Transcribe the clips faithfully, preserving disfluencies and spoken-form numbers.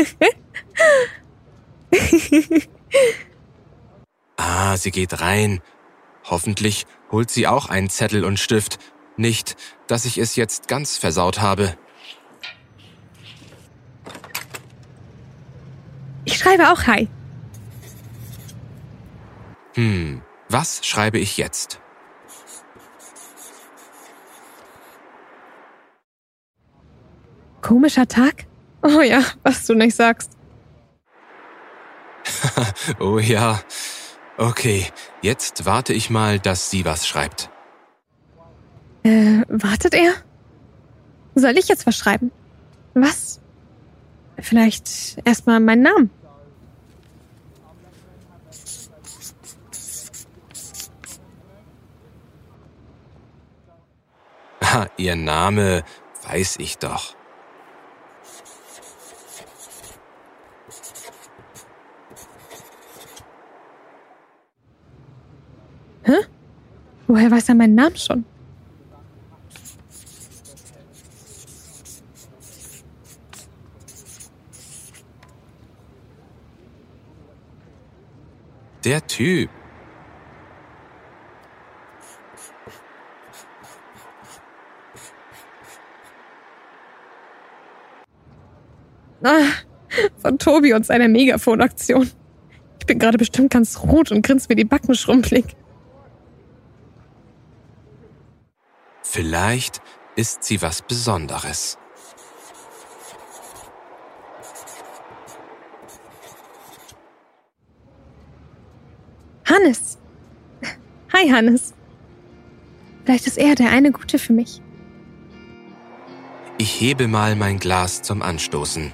Ah, sie geht rein. Hoffentlich holt sie auch einen Zettel und Stift. Nicht, dass ich es jetzt ganz versaut habe. Ich schreibe auch Hi. Hm, was schreibe ich jetzt? Komischer Tag? Oh ja, was du nicht sagst. Oh ja. Okay, jetzt warte ich mal, dass sie was schreibt. Äh, wartet er? Soll ich jetzt was schreiben? Was? Vielleicht erstmal meinen Namen. Ah, ihr Name weiß ich doch. Hä? Woher weiß er meinen Namen schon? Der Typ. Ah, von Tobi und seiner Megafon-Aktion. Ich bin gerade bestimmt ganz rot und grinse mir die Backen schrumpelig. Vielleicht ist sie was Besonderes. Hannes. Hi, Hannes. Vielleicht ist er der eine Gute für mich. Ich hebe mal mein Glas zum Anstoßen.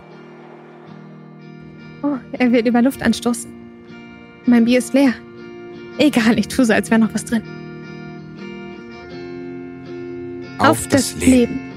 Oh, er will über Luft anstoßen. Mein Bier ist leer. Egal, ich tue so, als wäre noch was drin. Auf, Auf das, das Leben. Leben.